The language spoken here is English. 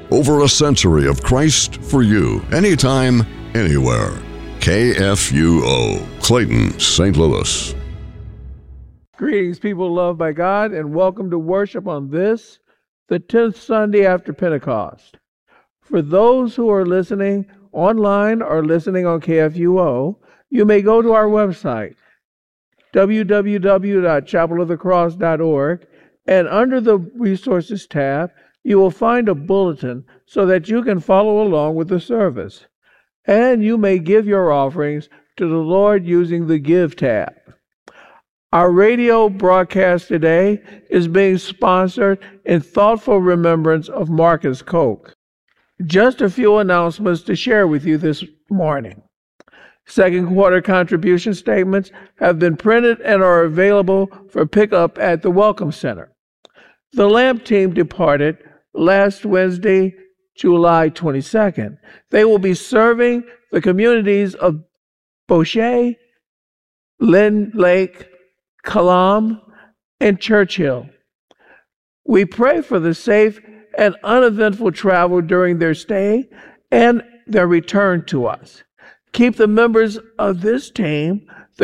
Over a century of Christ for you, anytime, anywhere. KFUO, Clayton, St. Louis. Greetings, people loved by God, and welcome to worship on this, the 10th Sunday after Pentecost. For those who are listening online or listening on KFUO, you may go to our website, www.chapelofthecross.org, and under the Resources tab, you will find a bulletin so that you can follow along with the service. And you may give your offerings to the Lord using the Give tab. Our radio broadcast today is being sponsored in thoughtful remembrance of Marcus Koch. Just a few announcements to share with you this morning. Second quarter contribution statements have been printed and are available for pickup at the Welcome Center. The LAMP team departed last Wednesday, July 22nd. They will be serving the communities of Boucher, Lynn Lake, Kalam, and Churchill. We pray for the safe and uneventful travel during their stay and their return to us. Keep the members of this team